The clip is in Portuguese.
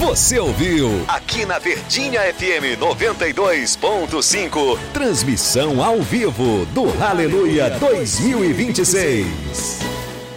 Você ouviu aqui na Verdinha FM 92.5, transmissão ao vivo do Aleluia 2026.